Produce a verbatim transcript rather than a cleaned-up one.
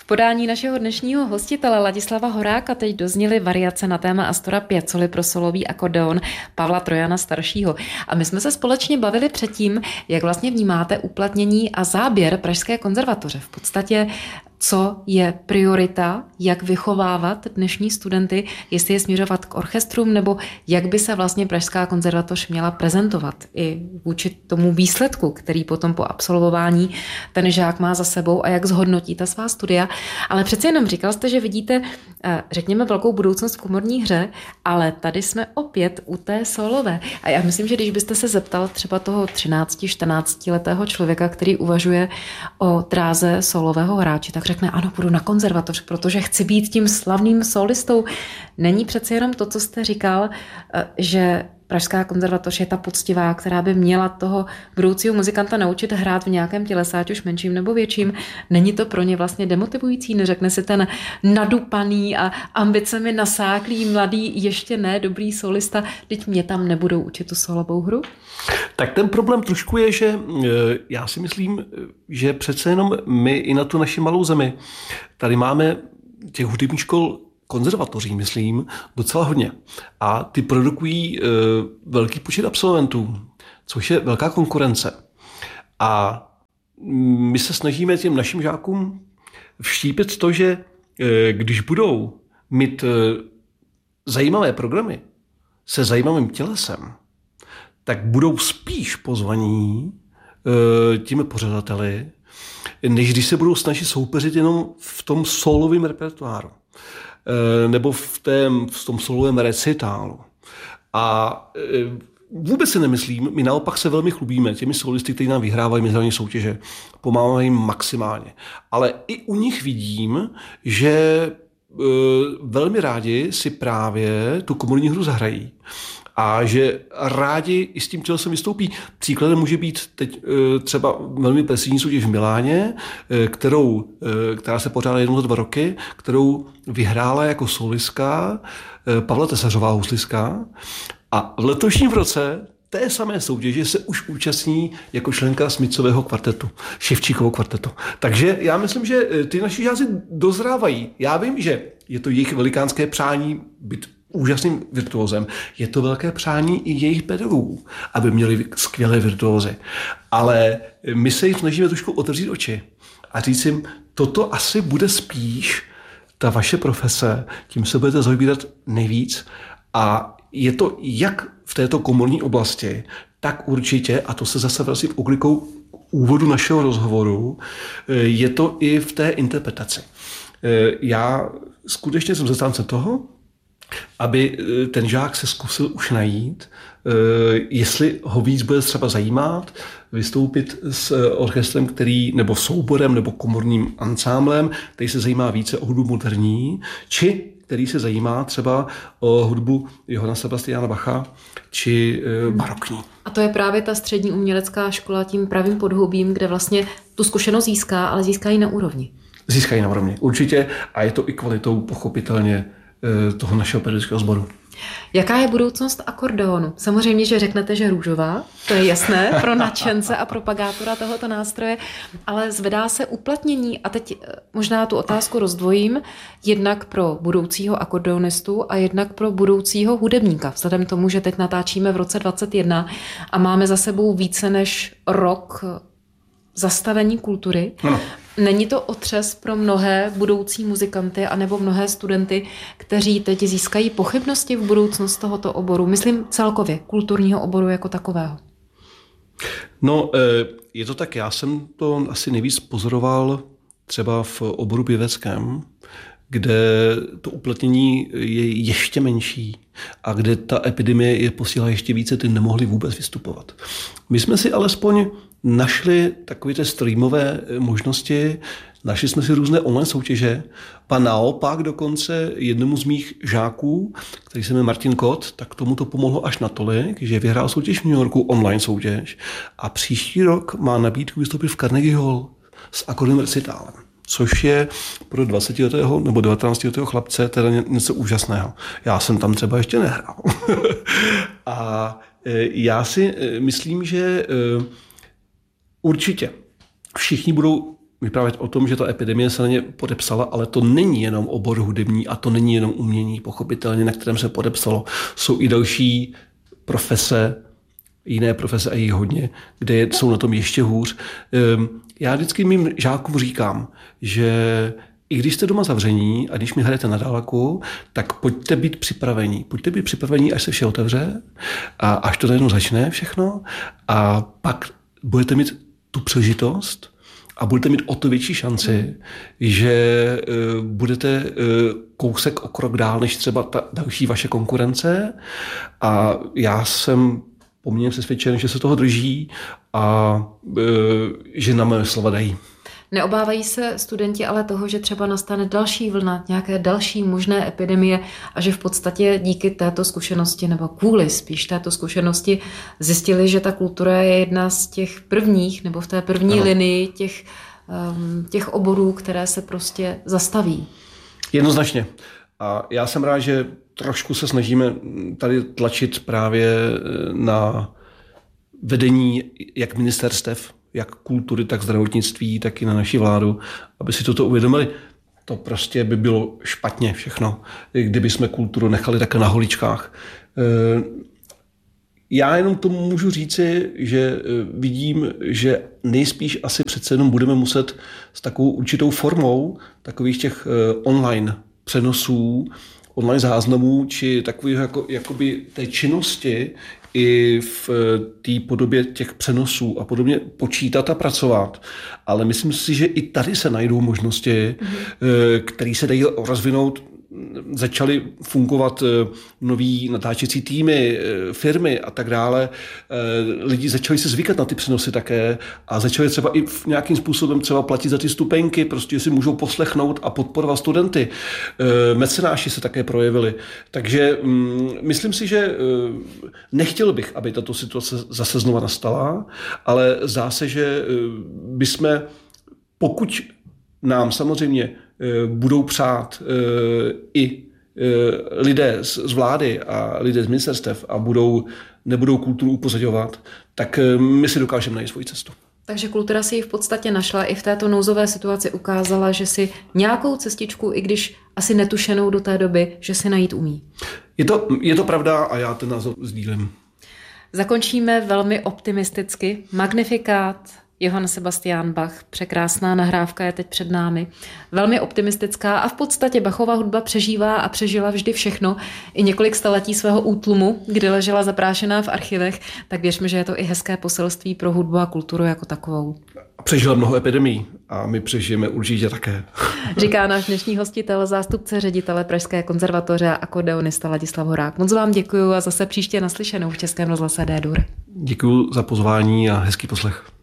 V podání našeho dnešního hostitele Ladislava Horáka teď dozněly variace na téma Astora Piazzoly pro solový akordeon Pavla Trojana staršího. A my jsme se společně bavili předtím, jak vlastně vnímáte uplatnění a záběr Pražské konzervatoře. V podstatě co je priorita, jak vychovávat dnešní studenty, jestli je směřovat k orchestrům, nebo jak by se vlastně Pražská konzervatoř měla prezentovat i vůči tomu výsledku, který potom po absolvování ten žák má za sebou a jak zhodnotí ta svá studia. Ale přeci jenom říkal jste, že vidíte, řekněme, velkou budoucnost v komorní hře, ale tady jsme opět u té solové. A já myslím, že když byste se zeptal třeba toho třinácti čtrnácti letého člověka, který uvažuje o dráze solového hráče, tak řekne, ano, půjdu na konzervatoř, protože chci být tím slavným solistou. Není přece jenom to, co jste říkal, že Pražská konzervatoř je ta poctivá, která by měla toho budoucího muzikanta naučit hrát v nějakém tělese, ať už menším nebo větším. Není to pro ně vlastně demotivující? Neřekne si ten nadupaný a ambicemi nasáklý mladý, ještě ne dobrý solista, teď mě tam nebudou učit tu solovou hru? Tak ten problém trošku je, že já si myslím, že přece jenom my i na tu naši malou zemi, tady máme těch hudebních škol konzervatoří, myslím, docela hodně. A ty produkují e, velký počet absolventů, což je velká konkurence. A my se snažíme těm našim žákům vštípit to, že e, když budou mít e, zajímavé programy se zajímavým tělesem, tak budou spíš pozvaní e, těmi pořadateli, než když se budou snažit soupeřit jenom v tom solovém repertoáru nebo v, tém, v tom solovém recitálu. A vůbec si nemyslím, my naopak se velmi chlubíme těmi solisty, kteří nám vyhrávají mezinárodní soutěže. Pomáháme jim maximálně. Ale i u nich vidím, že e, velmi rádi si právě tu komorní hru zahrají. A že rádi i s tím tělesem vystoupí. Příkladem může být teď třeba velmi prestížní soutěž v Miláně, kterou, která se pořádá jednou za dva roky, kterou vyhrála jako solistka Pavla Tesařová houslistka. A v letošním roce té samé soutěže se už účastní jako členka Smycového kvartetu, Ševčíkovo kvartetu. Takže já myslím, že ty naši žáci dozrávají. Já vím, že je to jejich velikánské přání být úžasným virtuózem. Je to velké přání i jejich pedagogů, aby měli skvělé virtuózy. Ale my se jim snažíme trošku otevřít oči a říct jim, toto asi bude spíš ta vaše profese, tím se budete zaobírat nejvíc a je to jak v této komorní oblasti, tak určitě, a to se zase vrací v oklikou úvodu našeho rozhovoru, je to i v té interpretaci. Já skutečně jsem zastáncem toho, aby ten žák se zkusil už najít, jestli ho víc bude třeba zajímat, vystoupit s orchestrem, který, nebo souborem, nebo komorním ansámblem, který se zajímá více o hudbu moderní, či který se zajímá třeba o hudbu Johanna Sebastiana Bacha, či barokní. A to je právě ta střední umělecká škola tím pravým podhoubím, kde vlastně tu zkušenost získá, ale získá ji na úrovni. Získají na úrovni, určitě. A je to i kvalitou pochopitelně toho našeho pedagogického sboru. Jaká je budoucnost akordeonu? Samozřejmě, že řeknete, že růžová, to je jasné pro nadšence a propagátora tohoto nástroje, ale zvedá se uplatnění a teď možná tu otázku rozdvojím, jednak pro budoucího akordeonistu a jednak pro budoucího hudebníka. Vzhledem tomu, že teď natáčíme v roce dvacet jedna a máme za sebou více než rok zastavení kultury. No. Není to otřes pro mnohé budoucí muzikanty anebo mnohé studenty, kteří teď získají pochybnosti v budoucnosti tohoto oboru? Myslím celkově kulturního oboru jako takového. No, je to tak, já jsem to asi nejvíc pozoroval třeba v oboru pěveckém, kde to uplatnění je ještě menší a kde ta epidemie je posílá ještě více, ty nemohli vůbec vystupovat. My jsme si alespoň našli takové ty streamové možnosti, našli jsme si různé online soutěže, a naopak dokonce jednomu z mých žáků, který se jmenuje Martin Kot, tak tomu to pomohlo až natolik, že vyhrál soutěž v New Yorku, online soutěž, a příští rok má nabídku vystoupit v Carnegie Hall s akordeonovým recitálem, což je pro dvacetiletého nebo devatenáctiletého chlapce teda něco úžasného. Já jsem tam třeba ještě nehrál. A já si myslím, že určitě všichni budou vyprávět o tom, že ta epidemie se na ně podepsala, ale to není jenom obor hudební a to není jenom umění, pochopitelně, na kterém se podepsalo. Jsou i další profese, jiné profese a jich hodně, kde jsou na tom ještě hůř. Já vždycky mým žákům říkám, že i když jste doma zavření a když mi hrajete na dálku, tak pojďte být připravení. Pojďte být připravení, až se vše otevře a až to najednou začne všechno a pak budete mít tu příležitost a budete mít o to větší šanci, že uh, budete uh, kousek o krok dál, než třeba ta další vaše konkurence. A já jsem poměrně přesvědčen, že se toho drží a uh, že na mé slova dají. Neobávají se studenti ale toho, že třeba nastane další vlna, nějaké další možné epidemie a že v podstatě díky této zkušenosti, nebo kvůli spíš této zkušenosti, zjistili, že ta kultura je jedna z těch prvních, nebo v té první ano. linii těch, um, těch oborů, které se prostě zastaví. Jednoznačně. A já jsem rád, že trošku se snažíme tady tlačit právě na vedení jak ministerstev, jak kultury, tak zdravotnictví, tak i na naši vládu, aby si toto uvědomili. To prostě by bylo špatně všechno, kdyby jsme kulturu nechali také na holičkách. Já jenom tomu můžu říci, že vidím, že nejspíš asi přece jenom budeme muset s takovou určitou formou takových těch online přenosů, online záznamů, či takových jako, jakoby té činnosti i v té podobě těch přenosů a podobně počítat a pracovat. Ale myslím si, že i tady se najdou možnosti, mm-hmm. které se dají rozvinout. Začaly fungovat noví natáčecí týmy, firmy a tak dále. Lidi začali se zvykat na ty přenosy také a začali třeba i nějakým způsobem třeba platit za ty stupenky, prostě si můžou poslechnout a podporovat studenty. Mecenáši se také projevili. Takže myslím si, že nechtěl bych, aby tato situace zase znova nastala, ale zdá se, že bychom, pokud nám samozřejmě budou přát i lidé z vlády a lidé z ministerstev a budou, nebudou kulturu upozaďovat, tak my si dokážeme najít svoji cestu. Takže kultura si ji v podstatě našla i v této nouzové situaci ukázala, že si nějakou cestičku, i když asi netušenou do té doby, že si najít umí. Je to, je to pravda a já ten názor sdílím. Zakončíme velmi optimisticky. Magnifikát, Johann Sebastian Bach, překrásná nahrávka je teď před námi. Velmi optimistická a v podstatě Bachova hudba přežívá a přežila vždy všechno. I několik staletí svého útlumu, kdy ležela zaprášená v archivech, tak věřme, že je to i hezké poselství pro hudbu a kulturu jako takovou. Přežila mnoho epidemií a my přežijeme určitě také. Říká náš dnešní hostitel, zástupce ředitele Pražské konzervatoře a akordeonista Ladislav Horák. Moc vám děkuju a zase příště naslyšenou v Českém rozhlase D-dur. Děkuju za pozvání a hezký poslech.